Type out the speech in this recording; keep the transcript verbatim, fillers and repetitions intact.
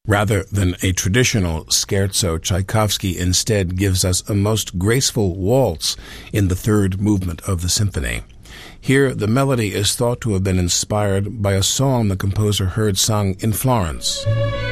Rather than a traditional scherzo, Tchaikovsky instead gives us a most graceful waltz in the third movement of the symphony. Here, the melody is thought to have been inspired by a song the composer heard sung in Florence.